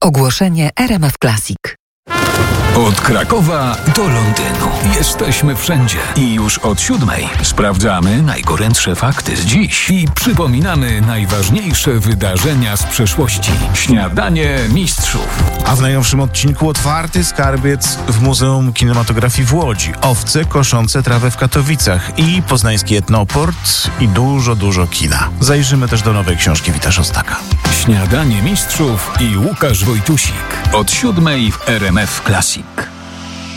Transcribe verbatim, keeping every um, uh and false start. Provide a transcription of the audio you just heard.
Ogłoszenie R M F Classic. Od Krakowa do Londynu. Jesteśmy wszędzie. I już od siódmej sprawdzamy najgorętsze fakty z dziś i przypominamy najważniejsze wydarzenia z przeszłości. Śniadanie mistrzów. A w najnowszym odcinku otwarty skarbiec w Muzeum Kinematografii w Łodzi. Owce koszące trawę w Katowicach i poznański etnoport i dużo, dużo kina. Zajrzymy też do nowej książki Wita Szostaka. Śniadanie mistrzów i Łukasz Wojtusik. Od siódmej w R M F Classic.